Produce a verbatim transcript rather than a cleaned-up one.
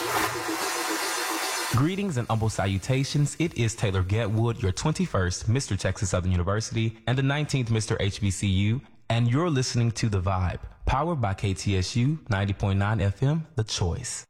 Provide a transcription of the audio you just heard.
Greetings and humble salutations. It is Taylor Getwood, your twenty-first Mister Texas Southern University and the nineteenth Mister H B C U, and you're listening to The Vibe, powered by K T S U ninety point nine F M, The Choice.